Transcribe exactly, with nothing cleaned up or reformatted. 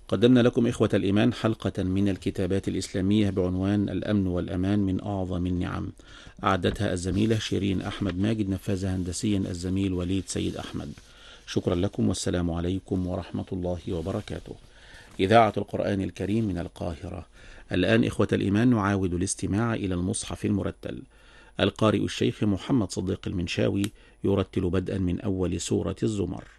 قدمنا لكم إخوة الإيمان حلقة من الكتابات الإسلامية بعنوان الأمن والأمان من أعظم النعم، أعدتها الزميلة شيرين أحمد ماجد، نفذها هندسيا الزميل وليد سيد أحمد. شكرا لكم والسلام عليكم ورحمة الله وبركاته. إذاعة القرآن الكريم من القاهرة. الآن إخوة الإيمان نعاود الاستماع إلى المصحف المرتل. القارئ الشيخ محمد صديق المنشاوي يرتل بدءا من أول سورة الزمر.